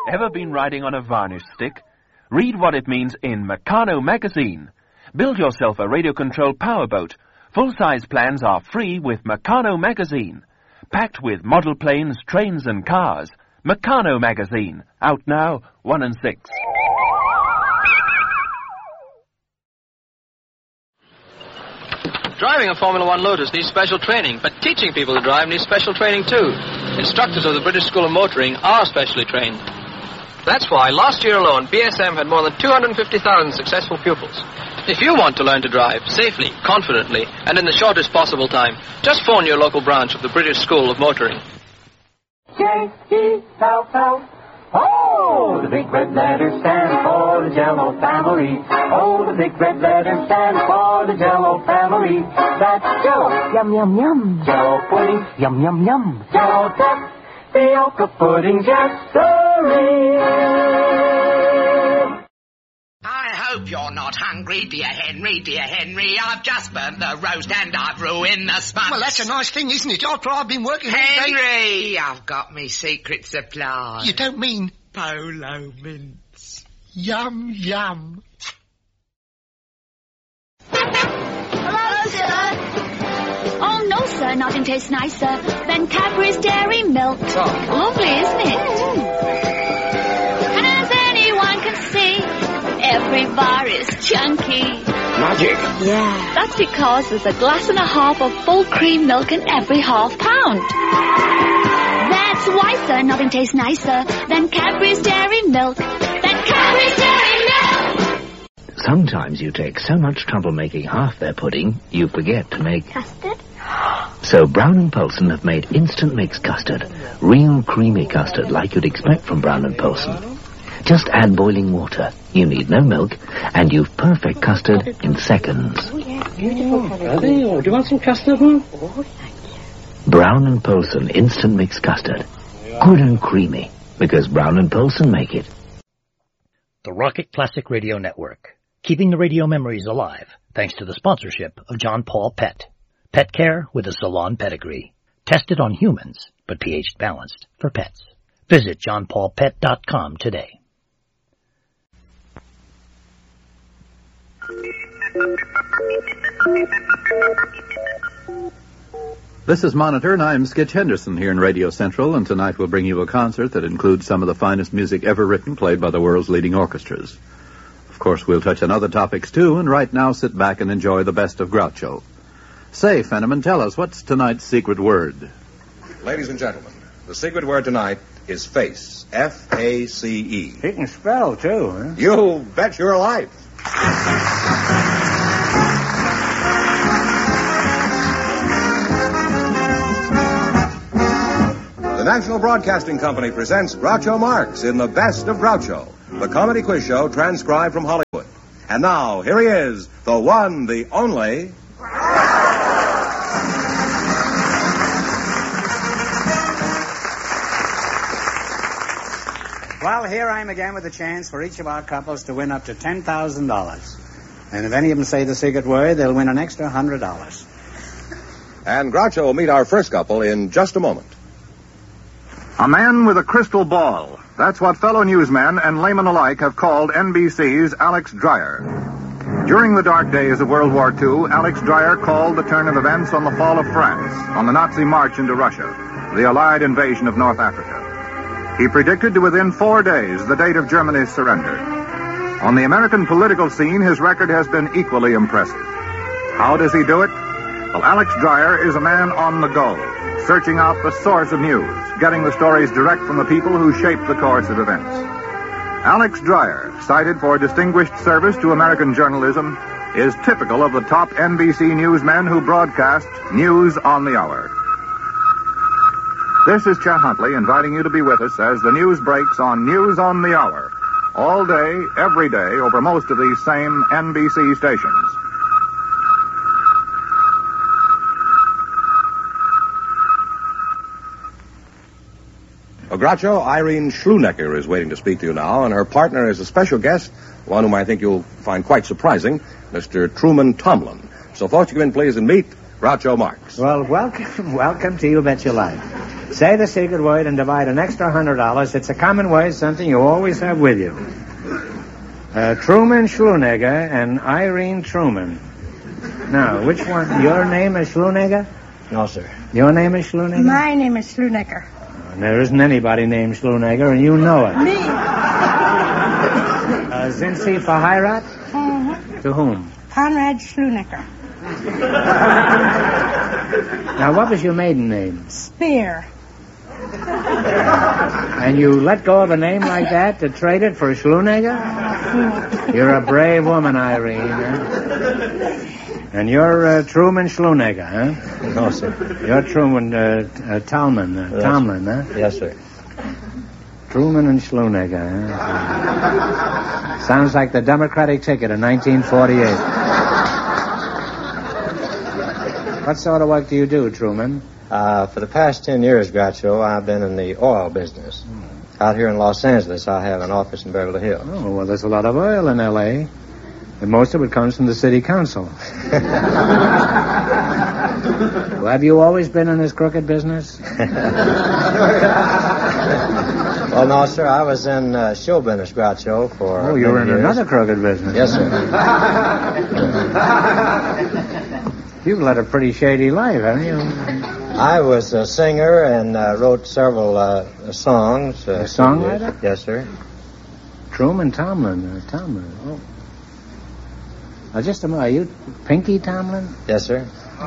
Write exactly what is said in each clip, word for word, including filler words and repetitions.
Ever been riding on a varnish stick? Read what it means in Meccano magazine. Build yourself a radio-controlled powerboat. Full-size plans are free with Meccano magazine. Packed with model planes, trains and cars. Meccano magazine. Out now, one and six. Driving a Formula One Lotus needs special training, but teaching people to drive needs special training too. Instructors of the British School of Motoring are specially trained. That's why last year alone, B S M had more than two hundred fifty thousand successful pupils. If you want to learn to drive safely, confidently, and in the shortest possible time, just phone your local branch of the British School of Motoring. J E L L. Oh, the big red letters stand for the Jell-O family. Oh, the big red letters stand for the Jell-O family. That's Jell-O. Yum, yum, yum. Jell-O pudding. Yum, yum, yum. Jell-O tapioca pudding, yes, sirree. I hope you're not hungry, dear Henry, dear Henry. I've just burnt the roast and I've ruined the sponge. Well, that's a nice thing, isn't it? After I've been working all day... Henry, I've got me secret supply. You don't mean... Polo mints. Yum, yum. Hello, sir. Oh, no, sir, nothing tastes nicer than Cadbury's Dairy Milk. Oh. Lovely, isn't it? And as anyone can see, every bar is chunky. Magic. Yeah. That's because there's a glass and a half of full cream milk in every half pound. That's why, sir, nothing tastes nicer than Cadbury's Dairy Milk. Than Cadbury's Dairy Milk! Sometimes you take so much trouble making half their pudding, you forget to make... Custard? So Brown and Polson have made instant mix custard. Real creamy custard like you'd expect from Brown and Polson. Just add boiling water. You need no milk, and you've perfect custard in seconds. Oh, yeah, beautiful. Oh, do you want some custard, huh? Oh, thank you. Brown and Polson instant mix custard. Good and creamy, because Brown and Polson make it. The Rocket Classic Radio Network, keeping the radio memories alive, thanks to the sponsorship of John Paul Pet. Pet care with a salon pedigree. Tested on humans, but pH balanced for pets. Visit john paul pet dot com today. This is Monitor, and I'm Skitch Henderson here in Radio Central, and tonight we'll bring you a concert that includes some of the finest music ever written, played by the world's leading orchestras. Of course, we'll touch on other topics, too, and right now sit back and enjoy the best of Groucho. Say, Fenneman, tell us, what's tonight's secret word? Ladies and gentlemen, the secret word tonight is face. F A C E. He can spell, too, huh? You bet your life. The National Broadcasting Company presents Groucho Marx in The Best of Groucho, the comedy quiz show transcribed from Hollywood. And now, here he is, the one, the only... Well, here I am again with a chance for each of our couples to win up to ten thousand dollars. And if any of them say the secret word, they'll win an extra one hundred dollars. And Groucho will meet our first couple in just a moment. A man with a crystal ball. That's what fellow newsmen and laymen alike have called N B C's Alex Dreyer. During the dark days of World War Two, Alex Dreyer called the turn of events on the fall of France, on the Nazi march into Russia, the Allied invasion of North Africa. He predicted to within four days the date of Germany's surrender. On the American political scene, his record has been equally impressive. How does he do it? Well, Alex Dreyer is a man on the go, searching out the source of news, getting the stories direct from the people who shape the course of events. Alex Dreyer, cited for distinguished service to American journalism, is typical of the top N B C newsmen who broadcast News on the Hour. This is Chet Huntley inviting you to be with us as the news breaks on News on the Hour, all day, every day, over most of these same N B C stations. Well, Groucho, Irene Schlunecker is waiting to speak to you now, and her partner is a special guest, one whom I think you'll find quite surprising, Mister Truman Tomlin. So, folks, you come in, please, and meet Groucho Marx. Well, welcome, welcome to You Bet Your Life. Say the secret word and divide an extra hundred dollars. It's a common word, something you always have with you. Uh, Truman Schluneger and Irene Truman. Now, which one? Your name is Schluneger? No, sir. Your name is Schluneger? My name is Schlunecker. And there isn't anybody named Schluneger, and you know it. Me. Uh, sind Sie verheiratet? Mm-hmm. To whom? Conrad Schlunecker. Now, what was your maiden name? Spear. And you let go of a name like that to trade it for a Schluneger? You're a brave woman, Irene. Huh? And you're uh, Truman Schluneger, huh? No, sir. You're Truman uh, uh, Talman, uh, Yes. Tomlin, huh? Yes, sir. Truman and Schluneger, huh? Sounds like the Democratic ticket in nineteen forty-eight. What sort of work do you do, Truman? Uh, for the past ten years, Groucho, I've been in the oil business. Out here in Los Angeles, I have an office in Beverly Hills. Oh, well, there's a lot of oil in L A And most of it comes from the city council. Well, have you always been in this crooked business? Well, no, sir. I was in uh, show business, Groucho, for Oh, you were in many years. another crooked business. Yes, sir. You've led a pretty shady life, haven't you? I was a singer and uh, wrote several uh, songs. Uh, A songwriter? Yes, sir. Truman Tomlin. Uh, Tomlin. Oh. Now, just a moment. Are you Pinky Tomlin? Yes, sir.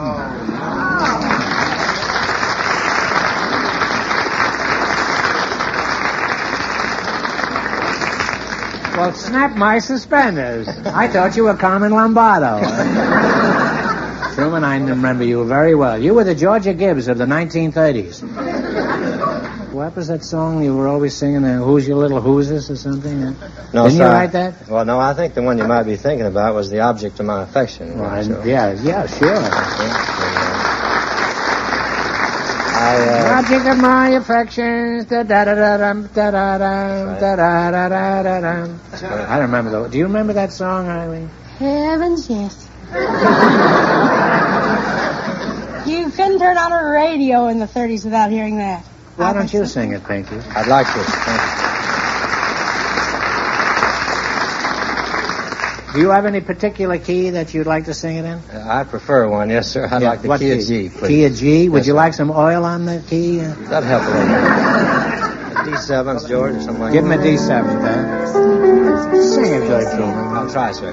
Well, snap my suspenders. I thought you were Carmen Lombardo. Truman, I remember you very well. You were the Georgia Gibbs of the nineteen thirties. What was that song you were always singing? Uh, Who's Your Little Hooses or something? Uh, No, Didn't sir. you write that? Well, no, I think the one you might be thinking about was The Object of My Affection. Well, I- Groucho. yeah, yeah, sure. I, The uh, object of my affections. Da da da da dum da da dum da da da da da dum. I remember the. Do you remember that song, Eileen? Heavens, yes. You couldn't turn on a radio in the thirties without hearing that. Why don't you sing it, Pinky? I'd like to. Thank you. Do you have any particular key that you'd like to sing it in? Uh, I prefer one, yes, sir. I'd Yeah, like the what key of G, please. Key of G? Would Yes, you sir. like some oil on the key? Uh, That'd help a little. D sevens, George, or something like Give him that. a D seven, then. Sing it, George Truman. I'll try, sir.